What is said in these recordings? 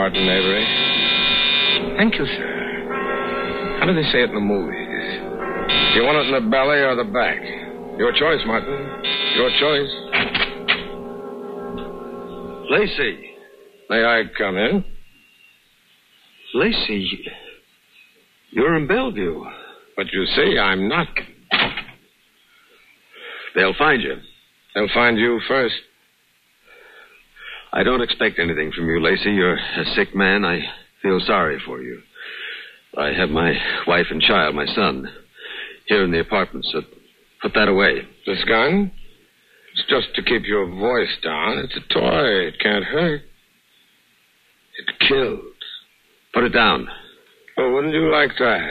Martin Avery. Thank you, sir. How do they say it in the movies? You want it in the belly or the back? Your choice, Martin. Your choice. Lacey. May I come in? Lacey, you're in Bellevue. But you see, I'm not. They'll find you. They'll find you first. I don't expect anything from you, Lacey. You're a sick man. I feel sorry for you. I have my wife and child, my son, here in the apartment, so put that away. This gun? It's just to keep your voice down. It's a toy. It can't hurt. It kills. Put it down. Oh, wouldn't you like that?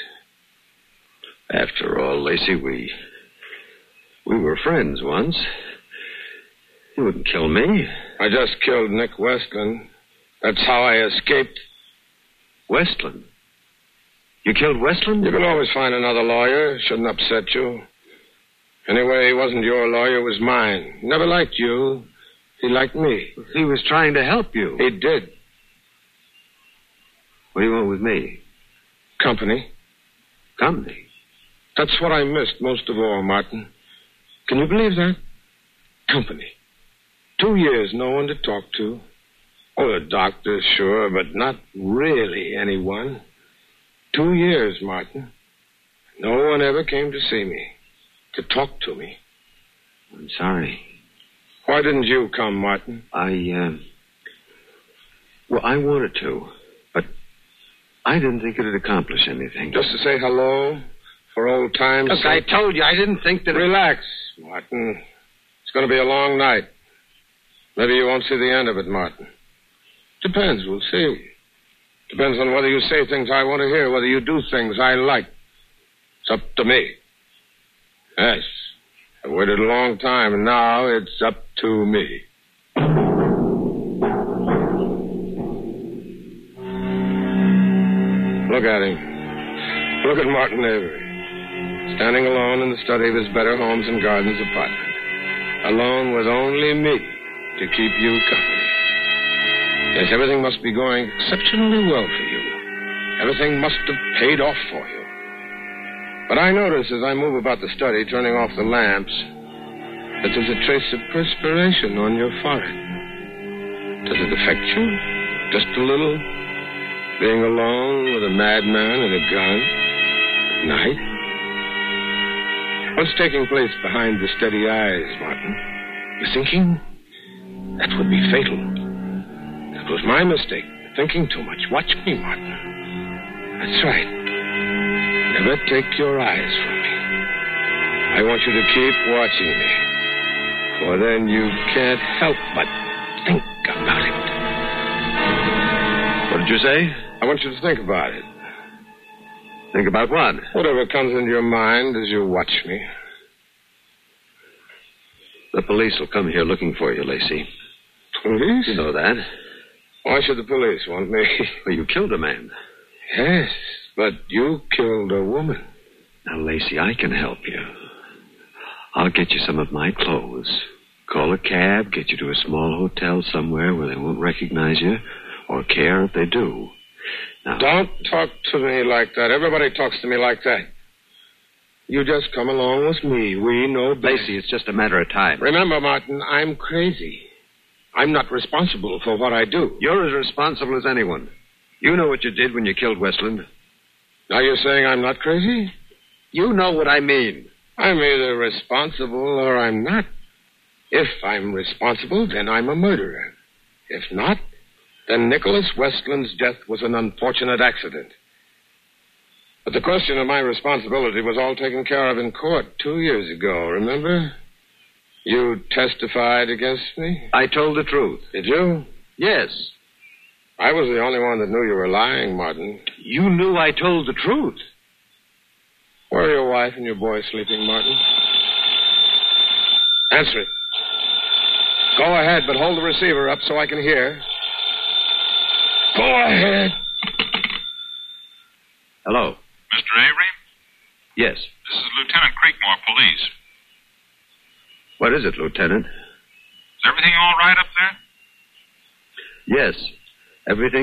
After all, Lacey, we were friends once. You wouldn't kill me. I just killed Nick Westland. That's how I escaped. Westland? You killed Westland? You can always find another lawyer. Shouldn't upset you. Anyway, he wasn't your lawyer, it was mine. Never liked you. He liked me. He was trying to help you. He did. What do you want with me? Company. Company? That's what I missed most of all, Martin. Can you believe that? Company. 2 years, no one to talk to. Oh, a doctor, sure, but not really anyone. 2 years, Martin. No one ever came to see me, to talk to me. I'm sorry. Why didn't you come, Martin? Well, I wanted to, but I didn't think it'd accomplish anything. Just to say hello, for old times' Look, sake. I told you, I didn't think that... Relax, Martin. It's going to be a long night. Maybe you won't see the end of it, Martin. Depends, we'll see. Depends on whether you say things I want to hear, whether you do things I like. It's up to me. Yes. I waited a long time, and now it's up to me. Look at him. Look at Martin Avery. Standing alone in the study of his Better Homes and Gardens apartment. Alone with only me to keep you company. Yes, everything must be going exceptionally well for you. Everything must have paid off for you. But I notice as I move about the study, turning off the lamps, that there's a trace of perspiration on your forehead. Does it affect you? Just a little? Being alone with a madman and a gun at night? What's taking place behind the steady eyes, Martin? You're thinking? That would be fatal. That was my mistake, thinking too much. Watch me, Martin. That's right. Never take your eyes from me. I want you to keep watching me. For then you can't help but think about it. What did you say? I want you to think about it. Think about what? Whatever comes into your mind as you watch me. The police will come here looking for you, Lacey. Police? You know that. Why should the police want me? Well, you killed a man. Yes, but you killed a woman. Now, Lacey, I can help you. I'll get you some of my clothes. Call a cab, get you to a small hotel somewhere where they won't recognize you or care if they do. Now, don't talk to me like that. Everybody talks to me like that. You just come along with me. We know best. Lacey, it's just a matter of time. Remember, Martin, I'm crazy. I'm not responsible for what I do. You're as responsible as anyone. You know what you did when you killed Westland. Now you're saying I'm not crazy? You know what I mean. I'm either responsible or I'm not. If I'm responsible, then I'm a murderer. If not, then Nicholas Westland's death was an unfortunate accident. But the question of my responsibility was all taken care of in court 2 years ago, remember? You testified against me? I told the truth. Did you? Yes. I was the only one that knew you were lying, Martin. You knew I told the truth. Where are your wife and your boy sleeping, Martin? Answer it. Go ahead, but hold the receiver up so I can hear. Go ahead. Hello. Mr. Avery? Yes. This is Lieutenant Creekmore, police. What is it, Lieutenant? Is everything all right up there? Yes. Everything